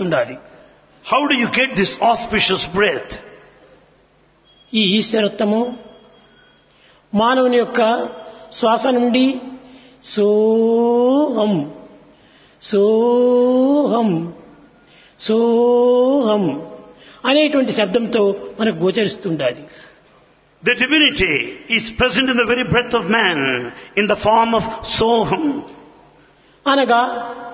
ఉండాలి. How do you get this auspicious breath? ఈ ఈశ్వరత్వము మానవుని యొక్క శ్వాస నుండి సోహం సోహం సోహం అనేటువంటి శబ్దంతో మనకు గోచరిస్తుండాలి. The divinity is present in the very breath of man in the form of Soham. అనగా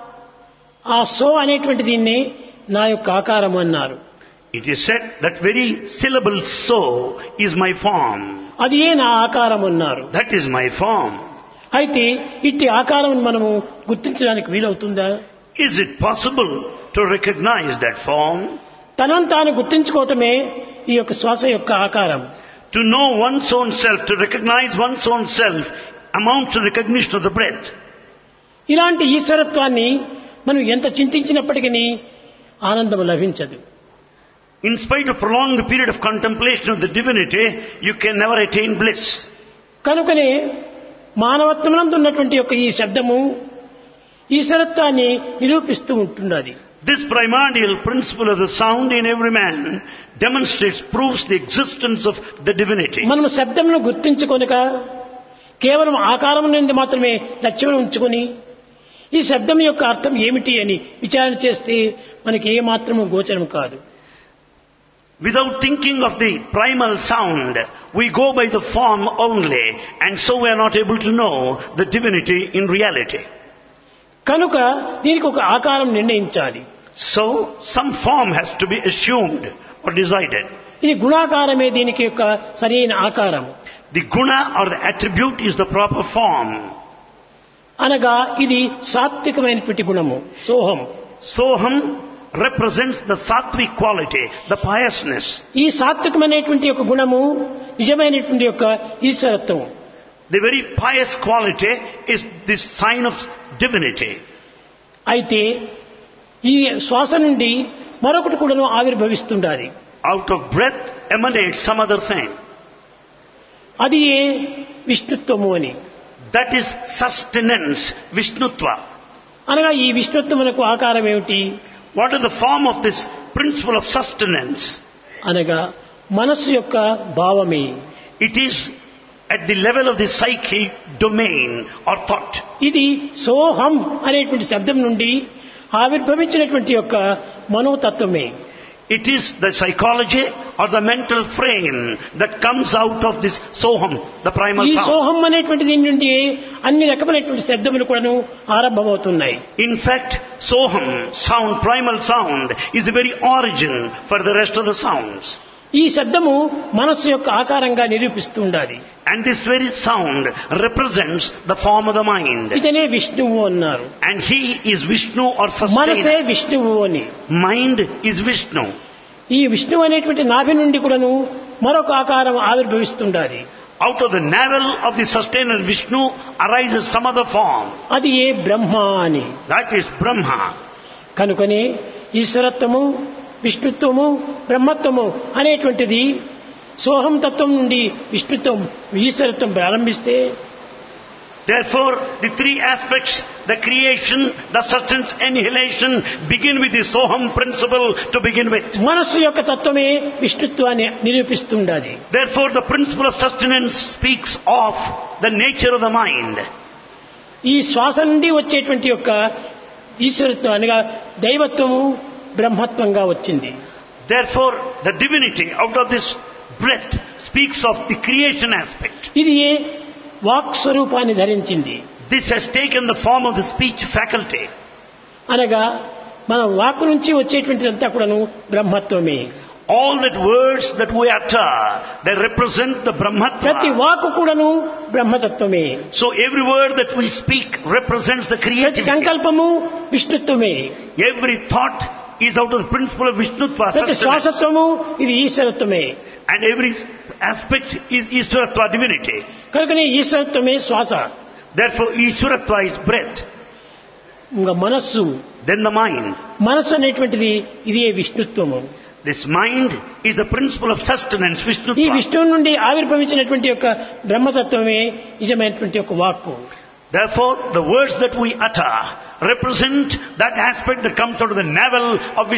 ఆ సో అనేటువంటి దీన్ని నా యొక్క ఆకారం అన్నారు. It is said that very syllable so is my form. అది ఏ నా ఆకారం అన్నారు. That is my form. అయితే ఇట్టి ఆకారం మనము గుర్తించడానికి వీలవుతుందా? Is it possible to recognize that form? తనను తాను గుర్తించుకోవటమే ఈ యొక్క శ్వాస యొక్క ఆకారం. To know one's own self, to recognize one's own self amounts to recognition of the breath. ఇలాంటి ఈశ్వరత్వాన్ని మనం ఎంత చింతించినప్పటికీ ఆనందం లభించదు. In spite of prolonged period of contemplation of the divinity, you can never attain bliss. కనుకనే మానవత్వమునందు ఉన్నటువంటి యొక్క ఈ శబ్దము ఈశ్వరత్వాన్ని నిరూపిస్తూ ఉంటున్నది. This primordial principle of the sound in every man demonstrates, proves the existence of the divinity. మనము శబ్దమును గుర్తించుకొనక కేవలం ఆకారం నుండి మాత్రమే లక్ష్యం ఉంచుకొని ఈ శబ్దం యొక్క అర్థం ఏమిటి అని విచారణ చేస్తే మనకి ఏ మాత్రము గోచరం కాదు. Without thinking of the primal sound, we go by the form only, and so we are not able to know the divinity in reality. కనుక దీనికి ఒక ఆకారం నిర్ణయించాలి. So, some form has to be assumed or decided. ఇది గుణాకారమే దీనికి యొక్క సరైన ఆకారం. The guna or the attribute is the proper form. అనగా ఇది సాత్వికమైనటువంటి గుణము సోహం. Soham represents the sattvic quality, the piousness. ఈ సాత్వికమైనటువంటి యొక్క గుణము నిజమైనటువంటి యొక్క ఈశ్వరత్వం. The very pious quality is this sign of divinity. అయితే ఈ శ్వాస నుండి మరొకటి కూడాను ఆవిర్భవిస్తుండాలి. Out of breath emanates some other thing. అది ఏ విష్ణుత్వము అని. That is sustenance, Vishnutva. అనగా ఈ విష్ణుత్వమునకు ఆకారం ఏమిటి? What is the form of this principle of sustenance? అనగా మనస్సు యొక్క భావమే. It is at the level of the psychic domain or thought. ఇది సోహం అనేటువంటి శబ్దం నుండి ఆవిర్భవించినటువంటి యొక్క మనోతత్వమే. It is the psychology or the mental frame that comes out of this Soham, the primal ఈ sound. సోహం అనేటువంటి దీని నుండి అన్ని రకమైనటువంటి శబ్దములు కూడాను ఆరంభమవుతున్నాయి. In fact, Soham, sound, primal sound, is the very origin for the rest of the sounds. ఈ శబ్దము మనస్సు యొక్క ఆకారంగా నిరూపిస్తూ ఉండాలి. And this very sound represents the form of the mind. ఇతనే విష్ణువు అన్నారు. And he is Vishnu or మనసే sustainer. విష్ణువు అని. Mind is Vishnu. ఈ విష్ణువు అనేటువంటి నాభి నుండి కూడాను మరొక ఆకారం ఆవిర్భవిస్తుండాలి. Out of the navel of the sustainer Vishnu arises some other form. అది ఏ బ్రహ్మ అని. That is Brahma. కనుకనే ఈశ్వరత్వము విష్ణుత్వము బ్రహ్మత్వము అనేటువంటిది సోహం తత్వం నుండి విష్ణుత్వం ఈశ్వరత్వం ప్రారంభిస్తే, Therefore, the three aspects, the creation, the sustenance, annihilation, begin with the Soham principle to begin with. మనస్సు యొక్క తత్వమే విష్ణుత్వాన్ని నిరూపిస్తుండాలి. Therefore, the principle of sustenance speaks of the nature of the mind. ఈ శ్వాస నుండి వచ్చేటువంటి యొక్క ఈశ్వరత్వం అనగా దైవత్వము బ్రహ్మత్వంగా వచ్చింది. Therefore, the divinity out of this breath speaks of the creation aspect. ఇది ఏ వాక్ స్వరూపాన్ని ధరించింది. This has taken the form of the speech faculty. అనగా మన వాక్ నుంచి వచ్చేటువంటిదంతా కూడాను బ్రహ్మత్వమే. All that words that we utter, they represent the ప్రతి Brahmatma. Walk కూడాను బ్రహ్మతత్వమే. So every word that we speak represents the ప్రతి creativity. సంకల్పము విష్ణుత్వమే. Every thought is out of the principle of Vishnutva, ప్రతి sustenance. శ్వాసత్వము ఇది ఈశ్వరత్వమే. And every aspect is Ishwaratva, divinity. కనుకనే ఈశ్వరత్వమే శ్వాస. Therefore, Ishwaratva is breath. ఇంకా మనస్సు, Then the mind. మనస్సు అనేటువంటిది ఇది విష్ణుత్వము. This mind is the principle of sustenance, ఈ Vishnutva. విష్ణువు నుండి ఆవిర్భవించినటువంటి యొక్క బ్రహ్మతత్వమే నిజమైనటువంటి యొక్క వాక్కు. Therefore, the words that we utter represent that aspect that comes out of the navel of